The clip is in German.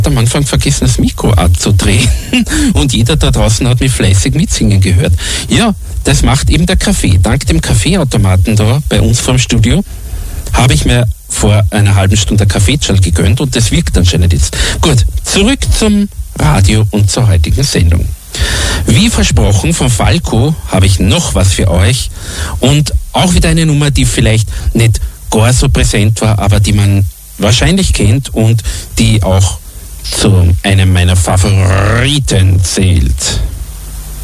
am Anfang vergessen, das Mikro abzudrehen und jeder da draußen hat mich fleißig mitsingen gehört. Ja, das macht eben der Kaffee. Dank dem Kaffeeautomaten da bei uns vorm Studio habe ich mir vor einer halben Stunde Kaffeetschal gegönnt und das wirkt anscheinend jetzt. Gut, zurück zum Radio und zur heutigen Sendung. Wie versprochen von Falco habe ich noch was für euch und auch wieder eine Nummer, die vielleicht nicht gar so präsent war, aber die man wahrscheinlich kennt und die auch zu einem meiner Favoriten zählt.